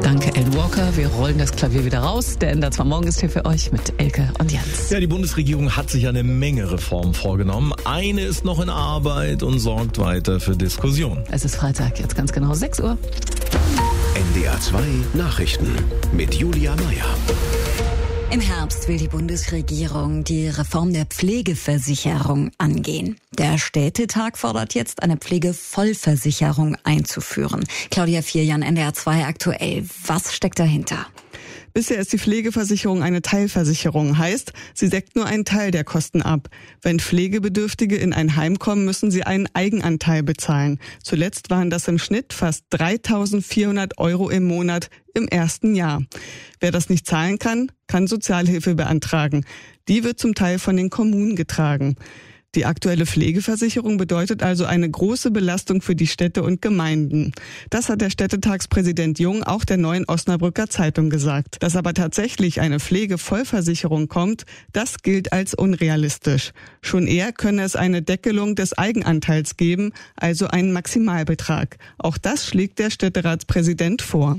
Danke, Ed Walker. Wir rollen das Klavier wieder raus. Der NDR 2 Morgen ist hier für euch mit Elke und Jens. Ja, die Bundesregierung hat sich eine Menge Reformen vorgenommen. Eine ist noch in Arbeit und sorgt weiter für Diskussion. Es ist Freitag, jetzt ganz genau 6 Uhr. NDR 2 Nachrichten mit Julia Meyer. Im Herbst will die Bundesregierung die Reform der Pflegeversicherung angehen. Der Städtetag fordert jetzt, eine Pflegevollversicherung einzuführen. Claudia Vierjan, NDR 2 aktuell. Was steckt dahinter? Bisher ist die Pflegeversicherung eine Teilversicherung. Heißt, sie deckt nur einen Teil der Kosten ab. Wenn Pflegebedürftige in ein Heim kommen, müssen sie einen Eigenanteil bezahlen. Zuletzt waren das im Schnitt fast 3.400 € im Monat im ersten Jahr. Wer das nicht zahlen kann, kann Sozialhilfe beantragen. Die wird zum Teil von den Kommunen getragen. Die aktuelle Pflegeversicherung bedeutet also eine große Belastung für die Städte und Gemeinden. Das hat der Städtetagspräsident Jung auch der Neuen Osnabrücker Zeitung gesagt. Dass aber tatsächlich eine Pflegevollversicherung kommt, das gilt als unrealistisch. Schon eher könne es eine Deckelung des Eigenanteils geben, also einen Maximalbetrag. Auch das schlägt der Städteratspräsident vor.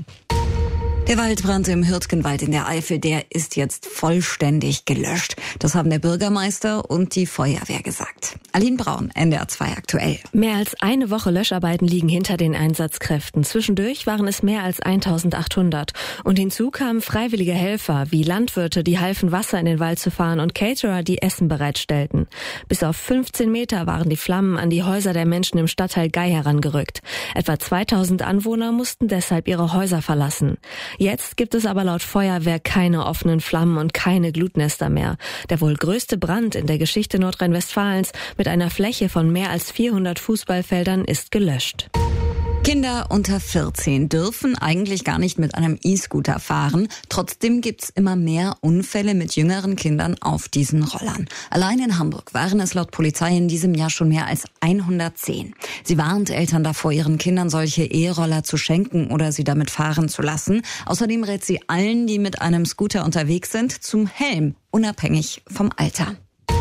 Der Waldbrand im Hürtgenwald in der Eifel, der ist jetzt vollständig gelöscht. Das haben der Bürgermeister und die Feuerwehr gesagt. Aline Braun, NDR 2 aktuell. Mehr als eine Woche Löscharbeiten liegen hinter den Einsatzkräften. Zwischendurch waren es mehr als 1800. Und hinzu kamen freiwillige Helfer, wie Landwirte, die halfen, Wasser in den Wald zu fahren, und Caterer, die Essen bereitstellten. Bis auf 15 Meter waren die Flammen an die Häuser der Menschen im Stadtteil Gei herangerückt. Etwa 2000 Anwohner mussten deshalb ihre Häuser verlassen. Jetzt gibt es aber laut Feuerwehr keine offenen Flammen und keine Glutnester mehr. Der wohl größte Brand in der Geschichte Nordrhein-Westfalens mit einer Fläche von mehr als 400 Fußballfeldern ist gelöscht. Kinder unter 14 dürfen eigentlich gar nicht mit einem E-Scooter fahren. Trotzdem gibt's immer mehr Unfälle mit jüngeren Kindern auf diesen Rollern. Allein in Hamburg waren es laut Polizei in diesem Jahr schon mehr als 110. Sie warnt Eltern davor, ihren Kindern solche E-Roller zu schenken oder sie damit fahren zu lassen. Außerdem rät sie allen, die mit einem Scooter unterwegs sind, zum Helm, unabhängig vom Alter.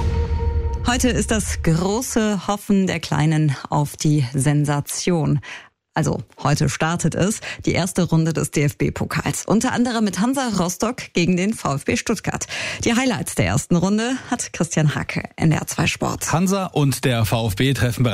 Heute ist das große Hoffen der Kleinen auf die Sensation. Also heute startet es, die erste Runde des DFB-Pokals. Unter anderem mit Hansa Rostock gegen den VfB Stuttgart. Die Highlights der ersten Runde hat Christian Hake, NDR 2 Sport. Hansa und der VfB treffen bereits